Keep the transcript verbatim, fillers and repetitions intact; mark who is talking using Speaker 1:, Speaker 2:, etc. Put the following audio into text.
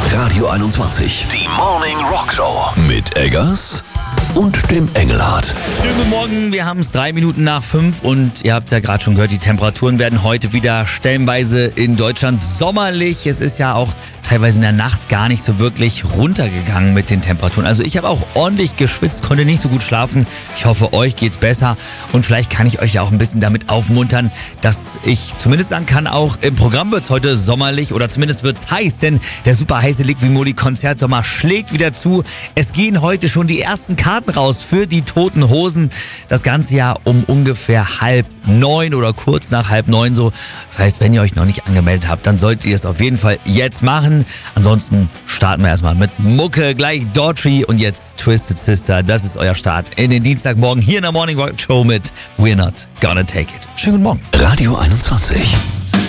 Speaker 1: Radio einundzwanzig. Die Morning Rock Show. Mit Eggers und dem Engelhardt.
Speaker 2: Schönen guten Morgen, wir haben es drei Minuten nach fünf und ihr habt es ja gerade schon gehört, die Temperaturen werden heute wieder stellenweise in Deutschland sommerlich. Es ist ja auch teilweise in der Nacht gar nicht so wirklich runtergegangen mit den Temperaturen. Also ich habe auch ordentlich geschwitzt, konnte nicht so gut schlafen. Ich hoffe, euch geht's besser und vielleicht kann ich euch ja auch ein bisschen damit aufmuntern, dass ich zumindest sagen kann, auch im Programm wird's heute sommerlich oder zumindest wird's heiß, denn der super heiße Liqui-Moly Konzertsommer schlägt wieder zu. Es gehen heute schon die ersten Karten raus für die Toten Hosen. Das Ganze ja um ungefähr halb neun oder kurz nach halb neun so. Das heißt, wenn ihr euch noch nicht angemeldet habt, dann solltet ihr es auf jeden Fall jetzt machen. Ansonsten starten wir erstmal mit Mucke, gleich Daughtry und jetzt Twisted Sister. Das ist euer Start in den Dienstagmorgen hier in der Morning Rock Show mit We're Not Gonna Take It. Schönen guten Morgen.
Speaker 1: Radio einundzwanzig.